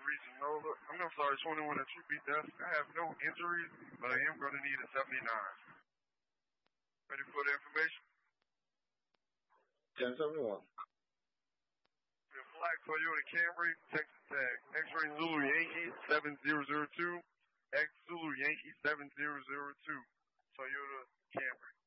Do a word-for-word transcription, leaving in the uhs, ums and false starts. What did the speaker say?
Region Nova. I'm sorry, twenty-one at Troop Death. I have no injuries, but I am going to need a seventy-nine. Ready for the information? ten seventy-one. The flag Toyota Camry, Texas tag. X-ray Zulu Yankee seven zero zero two. X Zulu Yankee seven zero zero two. Toyota Camry.